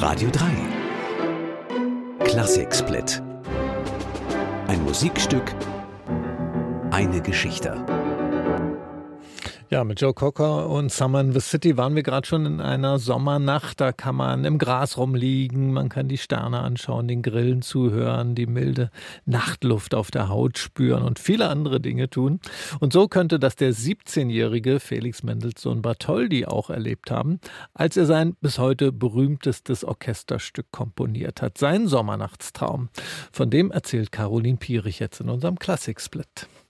Radio 3 Klassiksplit. Ein Musikstück, eine Geschichte. Ja, mit Joe Cocker und Summer in the City waren wir gerade schon in einer Sommernacht. Da kann man im Gras rumliegen, man kann die Sterne anschauen, den Grillen zuhören, die milde Nachtluft auf der Haut spüren und viele andere Dinge tun. Und so könnte das der 17-jährige Felix Mendelssohn Bartholdy auch erlebt haben, als er sein bis heute berühmtestes Orchesterstück komponiert hat, seinen Sommernachtstraum. Von dem erzählt Caroline Pierich jetzt in unserem Klassiksplit.